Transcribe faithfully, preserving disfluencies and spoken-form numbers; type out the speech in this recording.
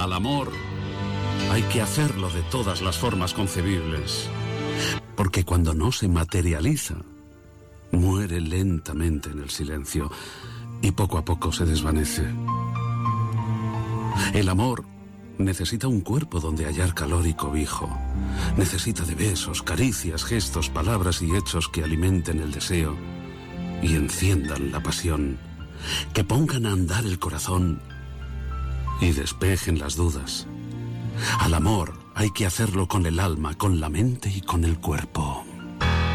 Al amor hay que hacerlo de todas las formas concebibles, porque cuando no se materializa, muere lentamente en el silencio y poco a poco se desvanece. El amor necesita un cuerpo donde hallar calor y cobijo. Necesita de besos, caricias, gestos, palabras y hechos que alimenten el deseo y enciendan la pasión, que pongan a andar el corazón y despejen las dudas. Al amor hay que hacerlo con el alma, con la mente y con el cuerpo.